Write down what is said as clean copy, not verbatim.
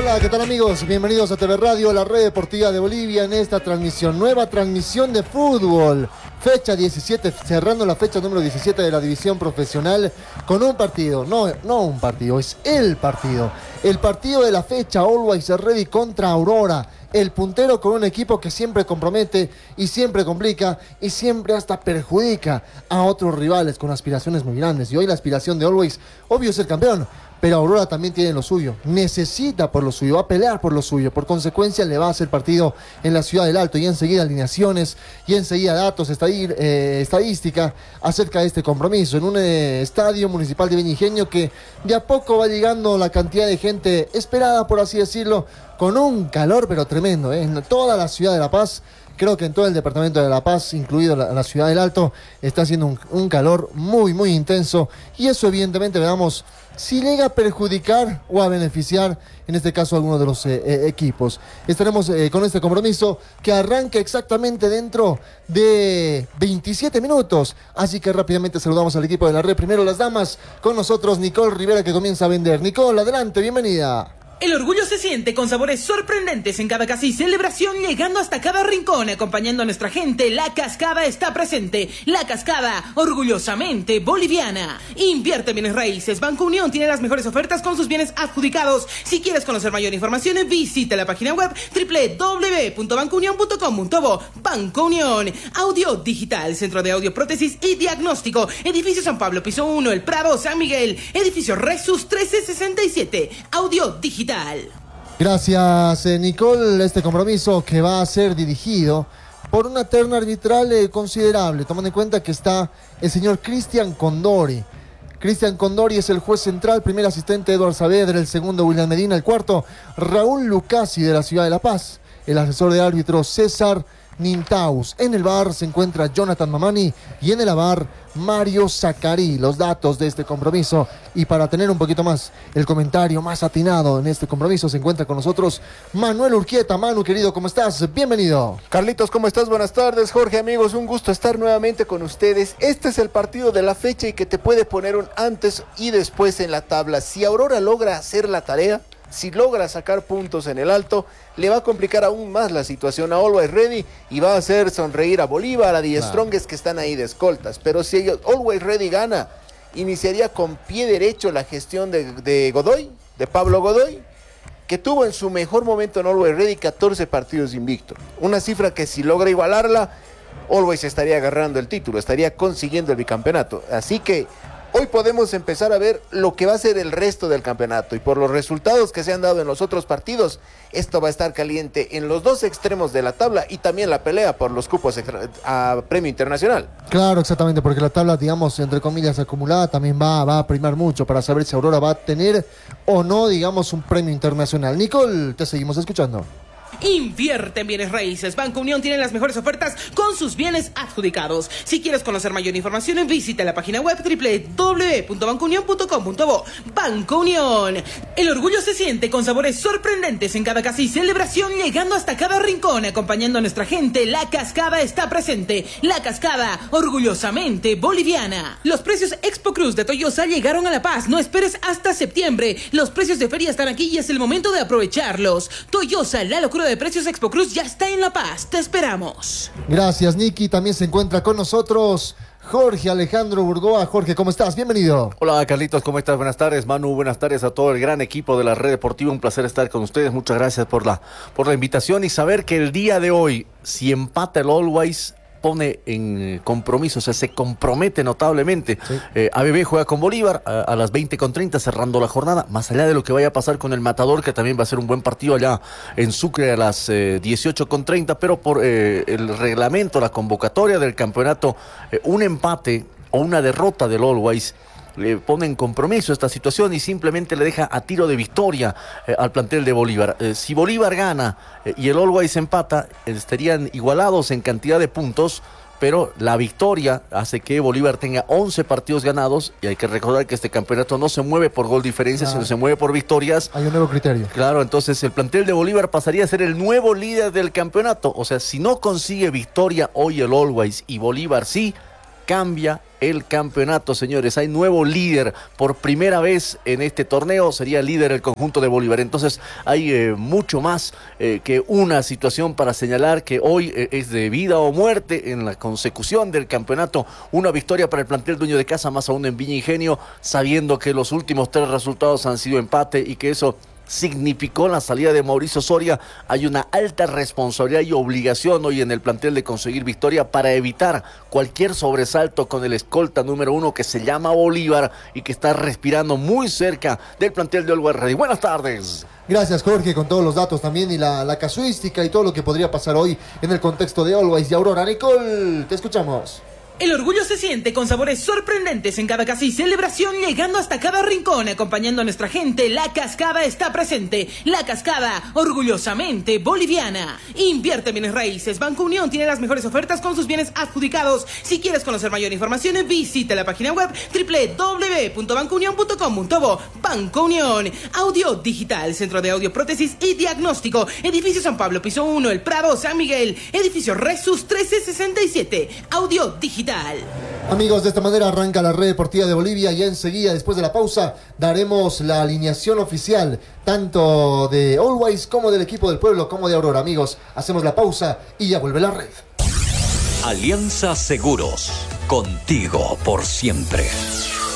Hola, ¿qué tal amigos? Bienvenidos a TV Radio, la red deportiva de Bolivia, en esta transmisión, nueva transmisión de fútbol. Fecha 17, cerrando la fecha número 17 de la división profesional con un partido, no un partido, es el partido. El partido de la fecha, Always Ready contra Aurora. El puntero con un equipo que siempre compromete y siempre complica y siempre hasta perjudica a otros rivales con aspiraciones muy grandes. Y hoy la aspiración de Always, obvio, es ser campeón. Pero Aurora también tiene lo suyo, necesita por lo suyo, va a pelear por lo suyo, por consecuencia le va a hacer partido en la Ciudad del Alto y enseguida alineaciones y enseguida datos, estadística acerca de este compromiso en un estadio municipal de Benigenio que de a poco va llegando la cantidad de gente esperada, por así decirlo, con un calor pero tremendo, en toda la ciudad de La Paz. Creo que en todo el departamento de La Paz, incluido la Ciudad del Alto, está haciendo un calor muy, muy intenso. Y eso evidentemente veamos si llega a perjudicar o a beneficiar, en este caso, a alguno de los equipos. Estaremos con este compromiso que arranca exactamente dentro de 27 minutos. Así que rápidamente saludamos al equipo de la red. Primero las damas, con nosotros Nicole Rivera, que comienza a vender. Nicole, adelante, bienvenida. El orgullo se siente con sabores sorprendentes en cada casa y celebración, llegando hasta cada rincón, acompañando a nuestra gente. La Cascada está presente. La Cascada, orgullosamente boliviana. Invierte en bienes raíces. Banco Unión tiene las mejores ofertas con sus bienes adjudicados. Si quieres conocer mayor información, visita la página web www.bancounion.com.bo. Banco Unión. Audio Digital, Centro de Audio, Prótesis y Diagnóstico. Edificio San Pablo, piso 1, El Prado, San Miguel. Edificio Resus 1367. Audio Digital. Gracias, Nicole. Este compromiso que va a ser dirigido por una terna arbitral considerable, tomando en cuenta que está el señor Cristian Condori. Cristian Condori es el juez central, primer asistente Eduardo Saavedra, el segundo William Medina, el cuarto Raúl Lucasi de la ciudad de La Paz, el asesor de árbitro César Nintaus. En el bar se encuentra Jonathan Mamani y en el avar Mario Zacarí. Los datos de este compromiso, y para tener un poquito más el comentario más atinado en este compromiso, se encuentra con nosotros Manuel Urquieta. Manu, querido, ¿cómo estás? Bienvenido. Carlitos, ¿cómo estás? Buenas tardes. Jorge, amigos, un gusto estar nuevamente con ustedes. Este es el partido de la fecha y que te puede poner un antes y después en la tabla. Si Aurora logra hacer la tarea, si logra sacar puntos en el Alto, le va a complicar aún más la situación a Always Ready y va a hacer sonreír a Bolívar, a The Strongest, que están ahí de escoltas. Pero si Always Ready gana, iniciaría con pie derecho la gestión de Godoy, de Pablo Godoy, que tuvo en su mejor momento en Always Ready 14 partidos invicto. Una cifra que si logra igualarla, Always estaría agarrando el título, estaría consiguiendo el bicampeonato. Así que hoy podemos empezar a ver lo que va a ser el resto del campeonato, y por los resultados que se han dado en los otros partidos, esto va a estar caliente en los dos extremos de la tabla y también la pelea por los cupos a premio internacional. Claro, exactamente, porque la tabla, digamos, entre comillas, acumulada también va a primar mucho para saber si Aurora va a tener o no, digamos, un premio internacional. Nicole, te seguimos escuchando. Invierte en bienes raíces. Banco Unión tiene las mejores ofertas con sus bienes adjudicados. Si quieres conocer mayor información, visita la página web www.bancounion.com.bo. Banco Unión. El orgullo se siente con sabores sorprendentes en cada casa y celebración, llegando hasta cada rincón, acompañando a nuestra gente. La Cascada está presente. La Cascada, orgullosamente boliviana. Los precios Expo Cruz de Toyosa llegaron a La Paz. No esperes hasta septiembre. Los precios de feria están aquí y es el momento de aprovecharlos. Toyosa, la locura de precios Expo Cruz ya está en La Paz. Te esperamos. Gracias, Nicky. También se encuentra con nosotros Jorge Alejandro Burgoa. Jorge, ¿cómo estás? Bienvenido. Hola, Carlitos, ¿cómo estás? Buenas tardes, Manu. Buenas tardes a todo el gran equipo de la Red Deportiva. Un placer estar con ustedes. Muchas gracias por la invitación y saber que el día de hoy, si empata el Always, pone en compromiso, o sea, se compromete notablemente. Sí. ABB juega con Bolívar a las 20:30, cerrando la jornada, más allá de lo que vaya a pasar con el Matador, que también va a ser un buen partido allá en Sucre a las 18:30, pero por el reglamento, la convocatoria del campeonato, un empate o una derrota del Always le pone en compromiso esta situación y simplemente le deja a tiro de victoria al plantel de Bolívar. Si Bolívar gana y el Always empata, estarían igualados en cantidad de puntos, pero la victoria hace que Bolívar tenga 11 partidos ganados, y hay que recordar que este campeonato no se mueve por gol diferencia, sino se mueve por victorias. Hay un nuevo criterio. Claro, entonces el plantel de Bolívar pasaría a ser el nuevo líder del campeonato. O sea, si no consigue victoria hoy el Always y Bolívar sí, cambia el campeonato, señores. Hay nuevo líder por primera vez en este torneo. Sería líder el conjunto de Bolívar. Entonces hay mucho más que una situación para señalar que hoy es de vida o muerte en la consecución del campeonato. Una victoria para el plantel dueño de casa, más aún en Viña Ingenio, sabiendo que los últimos 3 resultados han sido empate y que eso significó la salida de Mauricio Soria. Hay una alta responsabilidad y obligación hoy en el plantel de conseguir victoria para evitar cualquier sobresalto con el escolta número 1 que se llama Bolívar y que está respirando muy cerca del plantel de Always Ready. Buenas tardes. Gracias, Jorge, con todos los datos también y la casuística y todo lo que podría pasar hoy en el contexto de Always y Aurora. Nicole, te escuchamos. El orgullo se siente con sabores sorprendentes en cada casa y celebración, llegando hasta cada rincón, acompañando a nuestra gente. La Cascada está presente. La Cascada, orgullosamente boliviana. Invierte en bienes raíces. Banco Unión tiene las mejores ofertas con sus bienes adjudicados. Si quieres conocer mayor información, visita la página web www.bancounion.com.bo. Banco Unión. Audio Digital, Centro de Audio, Prótesis y Diagnóstico. Edificio San Pablo, piso 1, El Prado, San Miguel. Edificio Resus 1367. Audio Digital. Amigos, de esta manera arranca la Red Deportiva de Bolivia y enseguida, después de la pausa, daremos la alineación oficial tanto de Always como del equipo del pueblo como de Aurora. Amigos, hacemos la pausa y ya vuelve la red. Alianza Seguros, contigo por siempre.